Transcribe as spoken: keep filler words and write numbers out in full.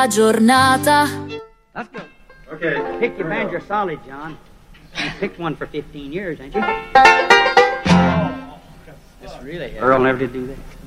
giornata. Let's go. Okay. Pick your banjo solid, John. You picked one for fifteen years, ain't you? This really Earl never did do that.